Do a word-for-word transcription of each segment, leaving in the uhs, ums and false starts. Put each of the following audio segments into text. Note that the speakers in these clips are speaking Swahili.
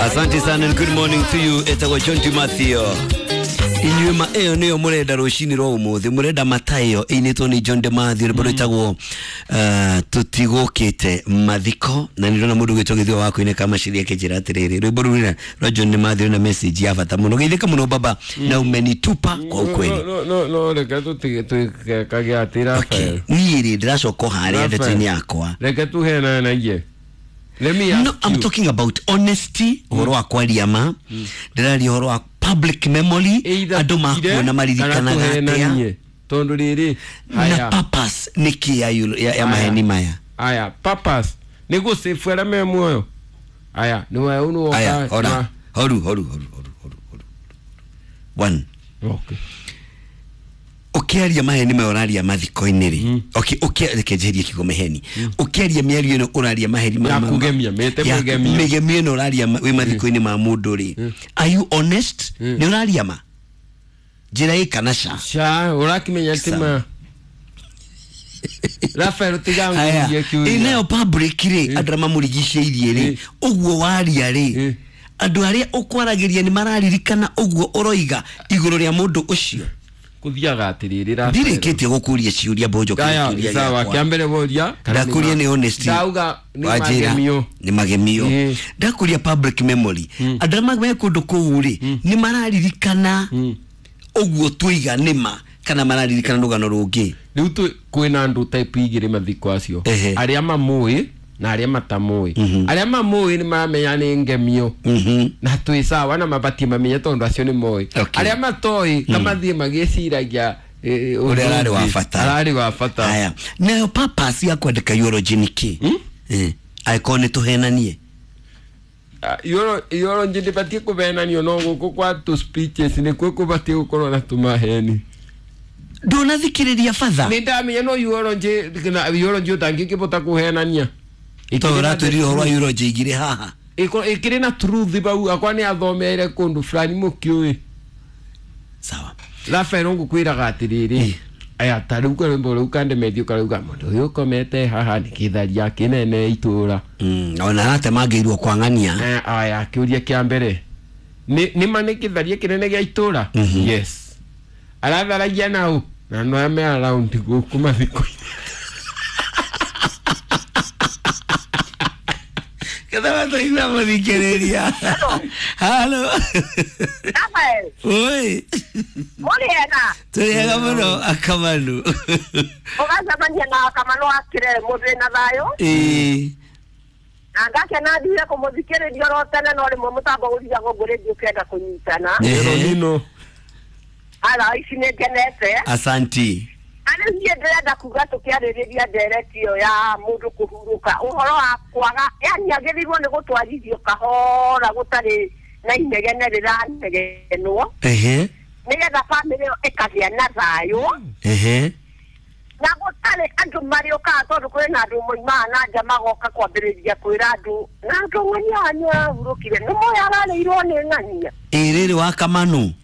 Asante sana and good morning to you. Etago John Timothy. Inyuma eyo niyo murenda rushini ro umuthi murenda matayo inito ni John Timothy riboro itago uh, tutigokete mathiko na nirona mundu gitogithio wako ine kama shiria kejira atiriri riboro rina ro John Timothy na message ya bata muno githika muno baba na umenitupa kwa ukweli. No no no reka tutige kage atira fa. Niiri ndiracoko haria ndetini yakwa. Reka tu hena na ye. Let me ask no, I'm you. talking about honesty horo mm. akwaria ma ndirari horo wa public memory ado makona maririkana gatia tondu riri haya na purpose niki ya ya, ya maheni maya haya purpose nigo sefera memoyo haya ni wa uno haya ora horu horu horu horu horu one okay ukiaria maheni mayo oraria mathiko iniri mm. okay okay kejeria kigomeheni mm. ukiaria miario no oraria maheni ma kugemia mete mugemia megemia no oraria we mathiko ini ma mundu ri mm. are you honest mm. ni oraria ma jira ikana sha sha urakimenya tima Rafael tigangu yekiuria ine public ri adrama murigishiirie ri uguo waria ri andu aria ukwaragiria ni mararirikana uguo oroiga iguru ria mundu ucio kuthiaga atiriri ra ndirikite gukuria ciuria bojo kiuria sawa kiambere boria ndakuria ni honesty dauga ni magemio ni magemio ndakuria public memory adrama me kundu kuuri ni mararirikana uguo twiga nima kana mararirikana rugano rungi riu tu kwina andu type igire mathiko acio aria mamui na aria matamui aria mamui ni maramenya ni ngemio na twi sawa na mabati mamenya tondu acio ni moi aria matoi kama thie magiciragia uri arari wa fata arari wa fata haya nayo purpose ya kwandika eulogy niki eh aikone tuhenanie yoro yoro njindi batie kubenanio no guko kwa tu speeches ni kwe kubatie gukorwo na tumaheni ndona thikiriria fatha ni ndamenya no yoro nje na yoro nje utangikibota kuhenania itora turi horo yoro nje igire haha iko ikire na truth bau akwa ni athomeire kundu fulani mukiui sawa la ferongo kwira gatiriri aya taruko rimbo rukande medio karuga mundu uyu komete haha nikitharia kinene itura mm ona hata magirwo kwangania eh aya kiuria kia mbere ni ni manikitharia kinene gia itura yes aratharagia nau na no ame around guku mathiko kada watu ina mthikereria hello Rafael oi Muriega Turiega muno akamanu Ogaza manya na akamanu akire mudwe na thayo eh Angake na ndiye kumuthikereria rotene no rimwe mutambo uria gogore dio kenda kunyitana nero nino ala ici ne genete asanti Ani ndiye ndenda kuga tukiaririria directio ya mundu kuhuruka uhoro wa kwaga yani agirirwo ni gutwarithio kahora gutari na inegene riranegenwo ehe nigetha family ikagia na thayo ehe na gutari andu marioka tondu kuri na andu moimana nja magoka kwambiriria kwira andu na andu ng'ania hurukire ni moya arareirwo ni ng'ania iriri wa kamanu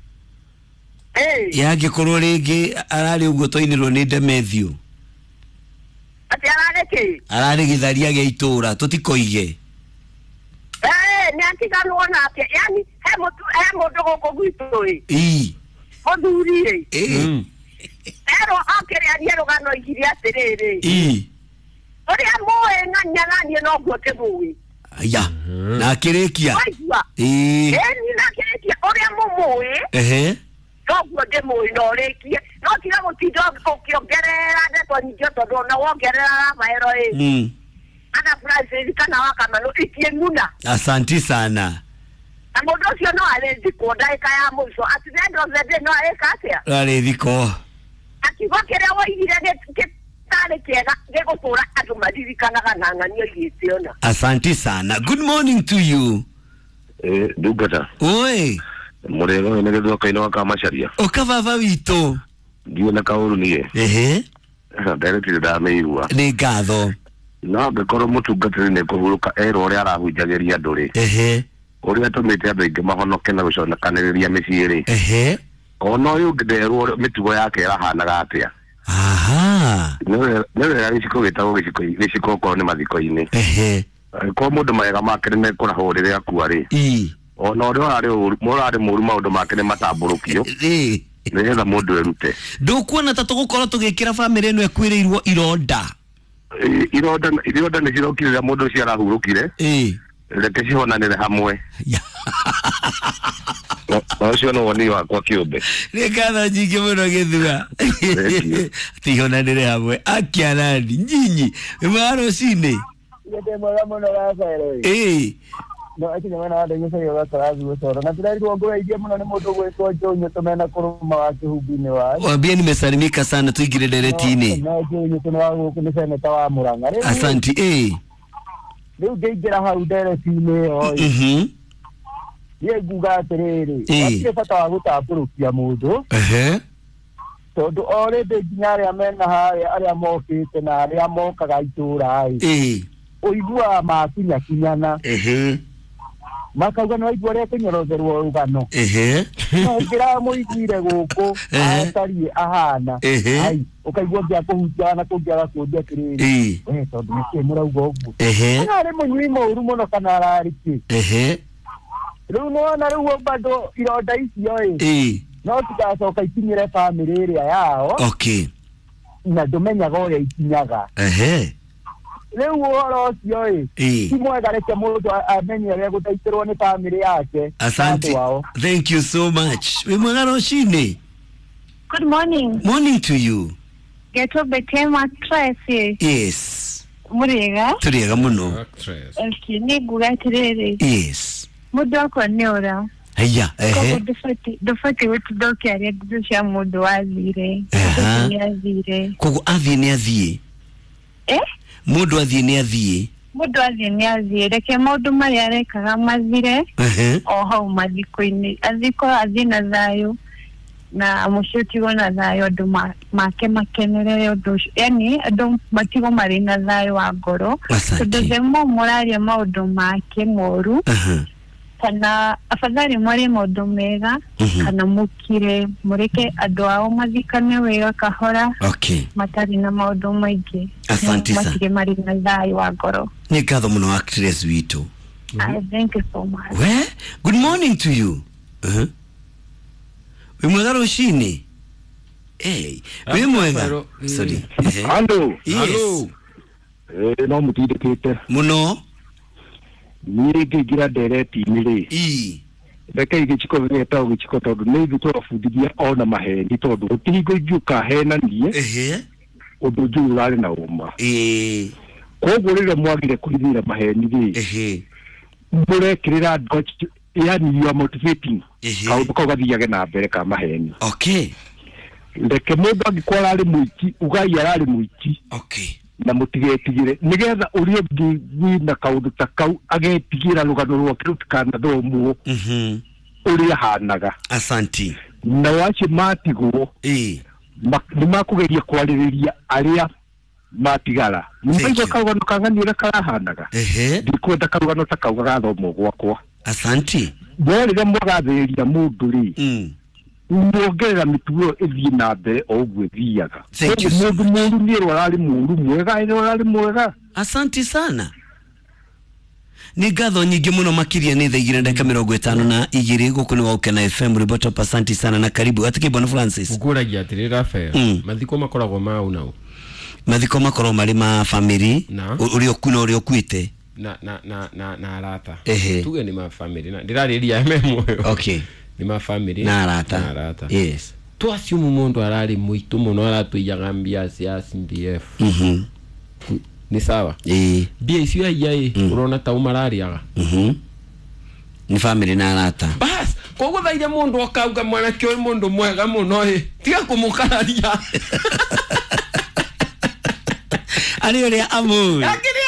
eh yake korwo ringi arari uguo toinirwo ni Demethio ati arareke arari githaria ge itura tutikoige eh ni atiganwo nake yani he mutu he mundu guku gwitu ri ii muthuri ri eh ero akere ari rugano igiri atiriri ii uri amoe ng'anya ng'ania no gwote buwi ya na kirikia eh eh ni na kirikia uri amoe ehe Togo de mo inorekie no tira mutido ukiongerera de tonjo todo na wongerera maero eh mm ana price kana wakama no ikienguna asanti sana amodo sio no ale diko dai kaya muso at the end of the day no e katia ale diko ati wakere wa ire de ke tale kega de ko tora atu madiri kana kana ngani yitiona asanti sana good morning to you eh dugata oi Murego ene gedo kaino waka masharia okavava wito ndio na kauru niye ehe directly da meirwa ni ngatho no ngekoro mutungatiri ne kuhuruka ero ri arahunjageria nduri ehe uri atumite andu ingi mahonoke na gucona kaniriria miciiri ehe ono yu ngiderwo mitugo yake irahanaga atia aha no no ari ciko gitago giciko giciko ko ni mathiko ini ehe Ko mundu mega makene ne kora horire akua ri. Eh. Ona uri ari murari muri maundu makene matamburukio. Eh. Nigetha mundu erute. Ndukuona ta tugukorwo tugikira family eno ekwirirwo ironda. Ironda ironda ni cirokire mundu cio arahurukire. Eh. Reke cihonanire hamwe. Ocio no woni wakwa kiumbe. Nĩ ngatho nyingĩ mũno Gĩthua. Tihonanire hamwe akiarani nyinyi mwega rũcinĩ. Ndĩ mwega mũno Rafael. Eh. No akinya mwana wa ndege cio gakora gucoro na tũrerirwo ngũgeithie mũno nĩ mũndũ gwĩtwo Jonyo tũmena kũrũma wa kĩhumbi-inĩ wa. Wambia nimesalimika sana tuingire dereti-inĩ. Na Jonyo tũnĩ wa gũkũ nĩ seneta wa Murang'a. Asanti eh. Rĩu ngĩingĩra hau dereti-inĩ ĩyo. Mhm. Ye nguga atĩrĩrĩ, hatirĩ bata wa gũtambũrũkia mũndũ. Ehe. Tondũ o rĩndĩ nginya arĩa mena harĩa arĩa mokĩte na arĩa mokaga itũũra-ĩ. Eh. Ũiguaga makinyakinyana. Ehe. Makauga nĩ waigua ũrĩa kũnyorotherwo rũgano. Ehe. No ngĩramũiguire gũkũ atariĩ ahana. Ai, ũkaigua ngĩakũhunjia na kũngĩaga kũndia atĩrĩrĩ. We tondũ nĩkĩĩ mũrauga ũguo. Ehe. Kana arĩ mũnyui mũũru mũno kana ararĩ kĩ. Ehe. Rĩu nĩwona rĩu bado ironda icio-ĩ. No tigacoka ikinyĩre family ĩrĩa yao. Okay. Na ndũmenyaga ũrĩa ikinyaga. Ehe. Rĩu ũhoro ũcio-ĩ, ti mwega reke mũndũ amenye ũrĩa gũthaitĩrwo nĩ family yake. Asante. Thank you so much. Wĩ mwega rũcinĩ? Good morning. Morning to you. Getwo Betema Tracy. Yes. Muriga? Turiega mũno. Okay, nĩ nguga atĩrĩrĩ. Yes. Mũndũ akwa nĩ ũra. Haya, ehe. Ndũbatiĩ gũtithũkia ndeto cia mũndũ wathire. Nĩ athire. Koguo athiĩ nĩ athiĩ. Eh? Mũndũ athiĩ nĩ athiĩ. Mũndũ athiĩ nĩ athiĩ. Reke maũndũ marĩa arekaga mathire. O hau mathiko-inĩ. Athiko athiĩ na thayũ. Na mũciĩ ũtigwo na thayũ andũ make makenerere ũndũ ũcio. Yaani andũ matigwo marĩ na thayũ wa ngoro. Tondũ themo mũraria maũndũ make moru. Kana afadhali mwari maũndũ mega. Kana mũkire mũreke andũ ao mathikane wega kahora. Okay. Matari na maũndũ maingĩ. Asante sana. Matige marĩ na thayũ wa ngoro. Nĩ ngatho mũno actress witũ. Thank you so much. We, good morning to you. Uh-huh. Wĩ mwega rũcinĩ? Hey, wĩ mwega? Sorry. Hello. Yes. Eh, no mũtindĩkĩte. Mũno. Niĩ ngĩingĩra ndereti-inĩ rĩ. Ii. Reke igĩciko gĩgetagwo gĩciko tondũ nĩ ithuĩ tũrabundithia ona maheni tondũ gũtihingo ingĩũka henanie. Ehe. Ũndũ njũĩ ũrarĩ na ũma. Ĩĩ. Koguo rĩrĩa mwagire kũhithĩra maheni rĩ. Ehe. Mũrekĩrĩra andũ yani you are motivating. Kaũndũ kau gathiage na mbere ka maheni. Okay. Reke mũndũ angĩkorwo arĩ mũiki, ugai ararĩ mũiki. Okay. Na mũtigetigĩre nĩgetha ũrĩa ũngĩ wĩna kaũndũ ta kau agetigĩra rũgano rwake rũtikanathomwo ũrĩa hanaga. Asanti. Na wacio matigwo nĩ makũgeria kwarĩrĩria arĩa matigara. Nĩmaigua karũgano ka ng'ani ũrĩa karahanaga. Ndikwenda karũgano ta kau gagathomwo gwakwa. Asanti. No rĩrĩa mwagathĩrĩria mũndũ rĩ mwongerera mĩtugo ĩthiĩ na mbere o ũguo ĩthiaga. Mũndũ mũru nĩ ararĩ mũru mwega nĩ ararĩ mwega. Asanti sana. Nĩ ngatho nyingĩ mũno makĩria nĩ thaigire ndeka mĩrongo ĩtano na igĩrĩ gũkũ nĩ Waukena F M Ribot Top. Asanti sana na karibu. Atikĩ Bwana Francis. Ngũragia atĩrĩ Rafael. Mathiko makoragwo mau nao. Mathiko makoragwo marĩ ma family. Ũrĩa ũkuna ũrĩa ũkuĩte. Na na na na na arata. Ehe. Tuge nĩ ma family na ndirarĩria memo. Okay. Ni ma family na arata. Na arata. Yes. Tu assume mundu arari muitu muno aratuiyaga mbia cia C D F. Mhm. Ni sawa? Eh. Bia icio yai urona ta umarariaga. Mhm. Ni family na arata. Bas, koguo thaire mundu akauga mwana kio mundu mwega muno eh. Tiga kumukararia. Ari ore amu.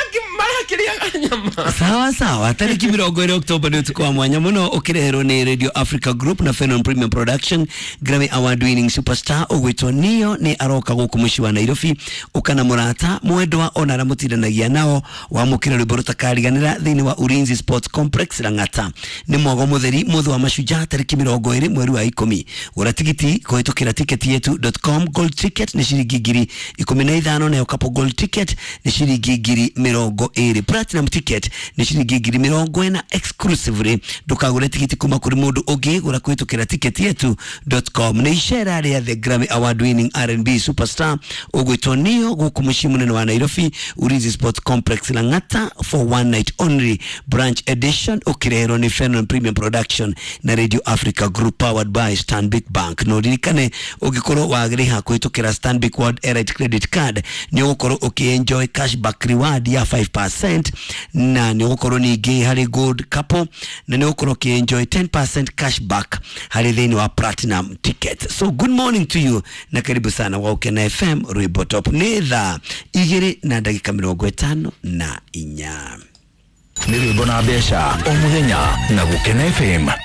Sawa sawa, tariki mirongo ĩrĩ Oktoba nĩ ũtukũ wa mwanya mũno ũkĩreherwo nĩ Radio Africa Group na Phenom Premium Production. Grammy Award winning superstar ũgwĩtwo Nio nĩ aroka gũkũ mũciĩ wa Nairobi ũkana mũrata mwendwa ona aramũtindanagia nao wamũkĩra rwĩmbo rũtakariganĩra thĩinĩ wa Ulinzi Sports Complex Lang'ata. Nĩ mwago mũtheri mũthũ wa mashujaa tariki mirongo ĩrĩ mweri wa ikũmi. Gũra tigiti kũhĩtũkĩra ticket yetu dot com. Gold ticket nĩ ciringi ngiri ikũmi na ithano nayo Capo Gold ticket nĩ ciringi ngiri mĩrongo ĩrĩ. platinum ticket ni shilingi ngiri mirongo ina exclusively ndukagure tikiti kuma kuri mundu ugi gura kwitukira ticket yetu dot com ni ishara ya the Grammy Award winning R and B superstar Ogwetonio gukumushimu nene wa Nairobi Ulinzi Sport Complex Langata for one night only branch edition okirero ni Fenon Premium Production na Radio Africa Group powered by Stanbic Bank no dirikane ogikoro wagiriha kwitukira Stanbic World Elite Credit Card ni okoro okienjoy cashback reward ya five percent na ni okoro ni gay hari gold couple na ni okoro okienjoy ten percent cashback hari theni wa platinum ticket. So good morning to you na karibu sana wa Ukena F M Rwibotop nitha igiri na dakika mirongo itano na inya Niribona besha omuthenya na Ukena F M.